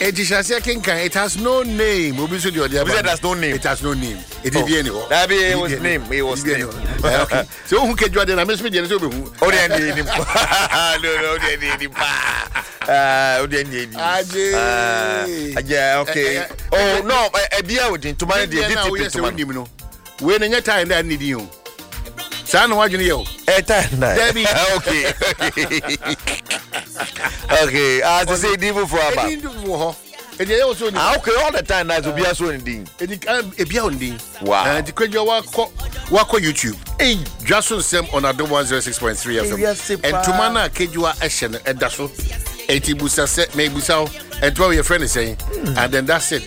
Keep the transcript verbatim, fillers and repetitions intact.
Ejishase Kinkan, it has no name. Obisu the other. It has no name. It has no name. It is Vienna. That be it was name. It was name. Okay. So who can you then? I miss me. So who? Oh, they need him. No, no, they need him. Ah, they need him. Ah, yeah, okay. Oh no, a beer with him to manage the discipline. When any time that need you. San what you Eh, Debbie. Okay. Okay. As I say, Divo for about. Okay, all the time, as we are so indeed. Wow. And the credit wako YouTube. Hey, just on some on a one zero six point three F M. And to mana Kejua Ashen and Dasso. eighty busa set, maybe so. And what your friend is saying. And then that's it.